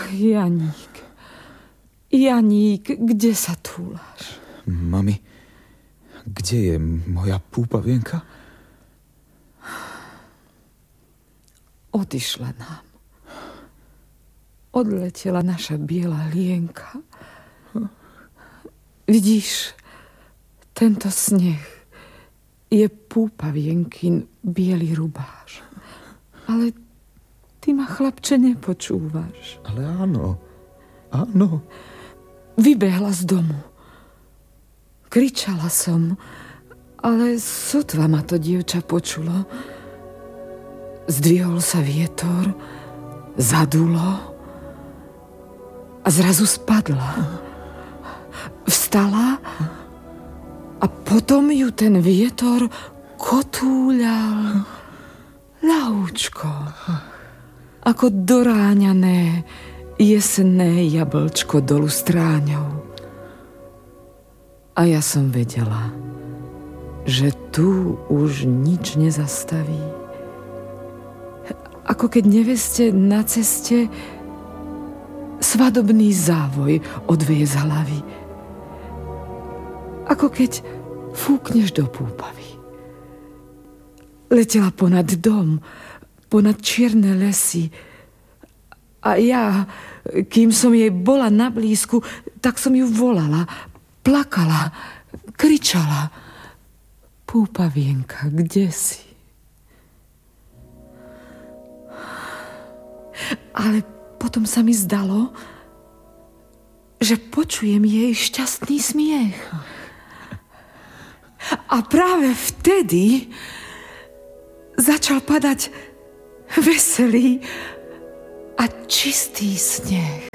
Janík, kde sa túlaš? Mami, kde je moja púpavienka? Odišla nám. Odletela naša biela lienka. Vidíš, tento sneh je púpavienkin biely rubáš. Ale ty ma, chlapče, nepočúvaš. Ale áno. Vybehla z domu. Kričala som, ale sotva ma to dievča počulo. Zdvihol sa vietor, zadulo a zrazu spadla. Vstala a potom ju ten vietor kotúľal ľahúčko, ako doráňané jesenné jablčko dolu stráňou. A ja som vedela, že tu už nič nezastaví. Ako keď neveste na ceste svadobný závoj odveje z hlavy. Ako keď fúkneš do púpavy. Letela ponad dom, ponad čierne lesy. A ja, kým som jej bola na blízku, tak som ju volala, plakala, kričala. Púpavienka, kde si? Ale potom sa mi zdalo, že počujem jej šťastný smiech. A práve vtedy začal padať veselý a čistý sneh.